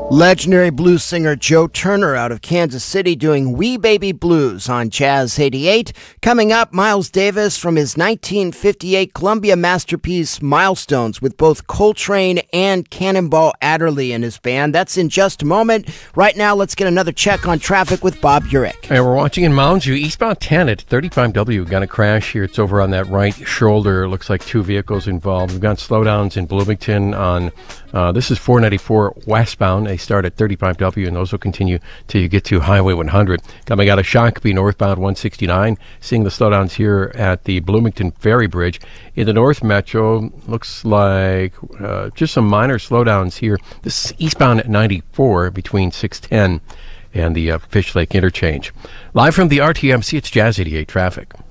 Legendary blues singer Joe Turner out of Kansas City doing Wee Baby Blues on Jazz 88. Coming up, Miles Davis from his 1958 Columbia masterpiece Milestones with both Coltrane and Cannonball Adderley in his band. That's in just a moment. Right now, let's get another check on traffic with Bob Urich. Hey, we're watching in Mounds View, eastbound 10 at 35W. Got a crash here. It's over on that right shoulder. Looks like two vehicles involved. We've got slowdowns in Bloomington on, this is 494 westbound. They start at 35W, and those will continue till you get to Highway 100. Coming out of Shakopee, northbound 169. Seeing the slowdowns here at the Bloomington Ferry Bridge. In the North Metro, looks like just some minor slowdowns here. This is eastbound at 94 between 610 and the Fish Lake Interchange. Live from the RTMC, it's Jazz 88 traffic.